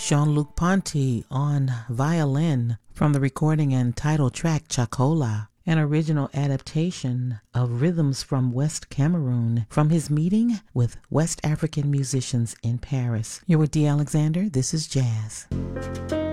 Jean-Luc Ponty on violin from the recording and title track Chakola, an original adaptation of rhythms from West Cameroon from his meeting with West African musicians in Paris. You're with D. Alexander. This is Jazz.